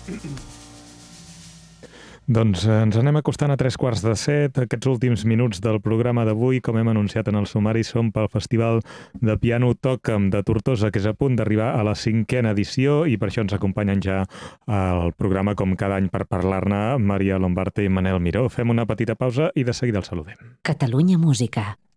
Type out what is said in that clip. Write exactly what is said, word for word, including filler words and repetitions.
Doncs eh, ens anem acostant a tres quarts de set. Aquests últims minuts del programa d'avui, com hem anunciat en el sumari, són pel Festival de Piano Toca'm de Tortosa, que és a punt d'arribar a la cinquena edició, i per això ens acompanyen ja al programa, com cada any, per parlar-ne, Maria Lombarte i Manel Miró. Fem una petita pausa i de seguida el saludem. Catalunya Música.